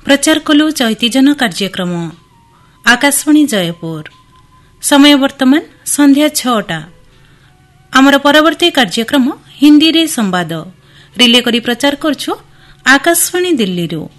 प्रचार कलु चैतीजन कार्यक्रम आकाशवाणी जयपुर। समय वर्तमान संध्या 6टा। आमर परवर्ती कार्यक्रम हिंदी रे संवाद रिले करी प्रचार करछु आकाशवाणी दिल्ली रु।